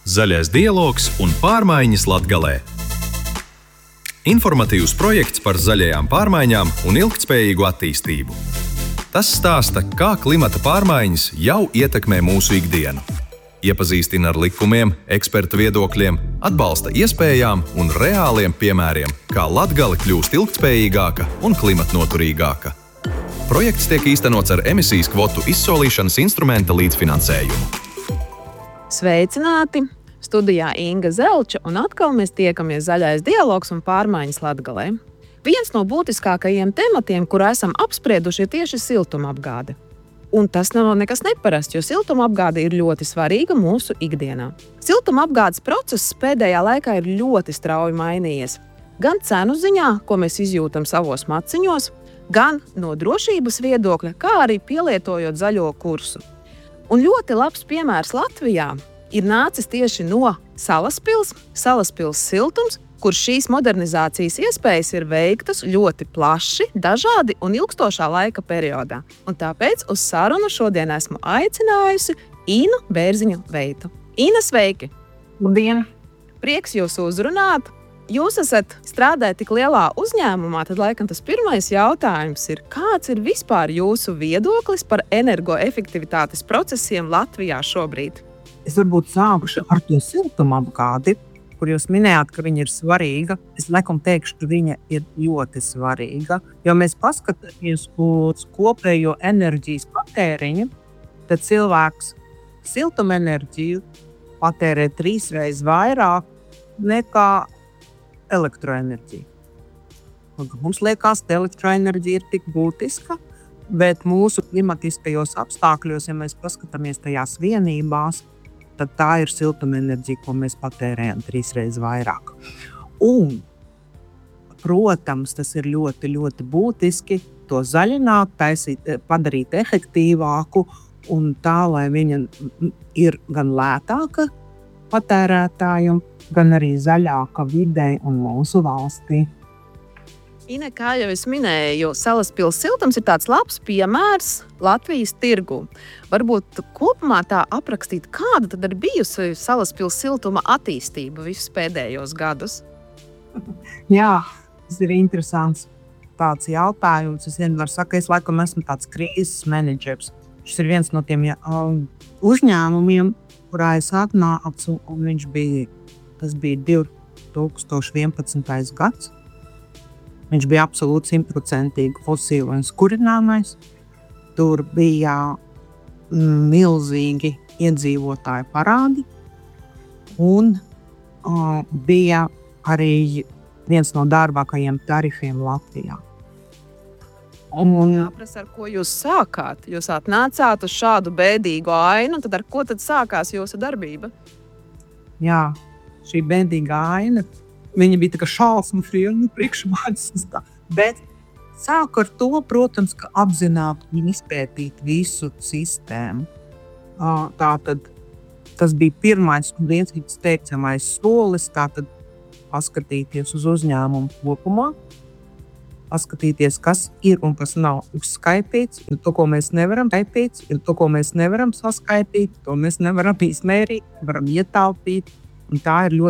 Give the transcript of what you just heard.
Zaļais dialogs un pārmaiņas Latgalē. Informatīvs projekts par zaļajām pārmaiņām un ilgtspējīgu attīstību. Tas stāsta, kā klimata pārmaiņas jau ietekmē mūsu ikdienu. Iepazīstina ar likumiem, ekspertu viedokļiem, atbalsta iespējām un reāliem piemēriem, kā Latgale kļūst ilgtspējīgāka un klimatnoturīgāka. Projekts tiek īstenots ar emisijas kvotu izsolīšanas instrumenta līdzfinansējumu. Sveicināti! Studijā Inga Zelča, un atkal mēs tiekamies Zaļais dialogs un pārmaiņas Latgalē. Viens no būtiskākajiem tematiem, kuru esam apsprieduši, ir tieši siltumapgāde. Un tas nav nekas neparasts, jo siltumapgāde ir ļoti svarīga mūsu ikdienā. Siltumapgādes process pēdējā laikā ir ļoti strauji mainījies. Gan cenu ziņā, ko mēs izjūtam savos maciņos, gan no drošības viedokļa, kā arī pielietojot zaļo kursu. Un ļoti labs piemērs Latvijā ir nācis tieši no Salaspils siltums, kur šīs modernizācijas iespējas ir veiktas ļoti plaši, dažādi un ilgstošā laika periodā. Un tāpēc uz sarunu šodien esmu aicinājusi Inu Bērziņu-Veitu. Ina, sveiki! Labdien! Prieks jūs uzrunāt! Jūs esat strādājat tik lielā uzņēmumā, tad laikam tas pirmais jautājums ir, kāds ir vispār jūsu viedoklis par energoefektivitātes procesiem Latvijā šobrīd? Es varbūt sākušu ar to siltumapgādi, kur jūs minējāt, ka viņa ir svarīga. Es laikam teikšu, ka viņa ir ļoti svarīga, jo mēs paskatāmies uz kopējo enerģijas patēriņu, tad cilvēks siltumenerģiju patērē 3 reizes vairāk nekā elektroenerģija. Mums liekas, ka elektroenerģija ir tik būtiska, bet mūsu klimatiskajos apstākļos, ja mēs paskatāmies tajās vienībās, tad tā ir siltumenerģija, ko mēs patērējam 3 reizes vairāk. Un, protams, tas ir ļoti, ļoti būtiski to zaļināt, padarīt efektīvāku un tā, lai viņa ir gan lētāka patērētājiem, gan arī zaļāka videi un mūsu valstī. Ine, kā jau es minēju, Salaspils siltums ir tāds labs piemērs Latvijas tirgū. Varbūt kopumā tā aprakstīt, kāda tad ir bijusi Salaspils siltuma attīstība visus pēdējos gadus? Jā, tas ir interesants tāds jautājums. Es vienmēr saku, es laikam esmu tāds krīzes menedžers. Šis ir viens no tiem uzņēmumiem, kurā es atnācu, un tas bija 2011. gads. Viņš bija absolūti 100% fosīlais kurināmais. Tur bija milzīgi iedzīvotāju parādi un bija arī viens no dārgākajiem tarifiem Latvijā. Jāprasa, ar ko jūs sākāt? Jūs atnācāt uz šādu bēdīgu ainu, tad ar ko tad sākās jūsu darbība? Jā, šī bēdīgā aina, viņa bija tā kā šausmu filma priekš manis. Bet sāku ar to, protams, ka apzināt un izpētīt visu sistēmu. Tātad tas bija pirmais un viens teicamais solis, tātad paskatīties uz uzņēmumu kopumā, paskatīties, kas ir un kas nav uzskaitīts, ir to, ko mēs nevaram skaitīt, ir to, ko mēs nevaram saskaitīt, to mēs nevaram izmērīt, varam ietaupīt, un tā ir ļoti